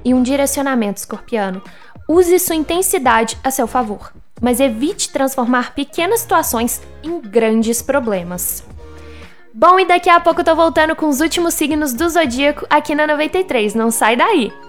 e um direcionamento, escorpiano. Use sua intensidade a seu favor, mas evite transformar pequenas situações em grandes problemas. Bom, e daqui a pouco eu tô voltando com os últimos signos do Zodíaco aqui na 93, não sai daí!